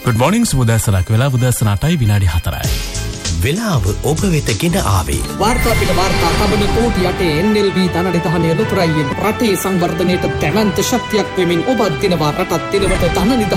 Good morning සුබදැසනක් වෙලා උදෑසන 8යි විනාඩි 4යි. වෙලාව ඔබ වෙත ගෙන ආවේ. වාර්තා පිට වාර්තා කබන කෝටි 8 NLB ධනනිධානය ලොතරයියෙන් රටේ සංවර්ධනයට දැවැන්ත ශක්තියක් වෙමින් ඔබ දිනවා රටත් දිනවට ධනනිධානය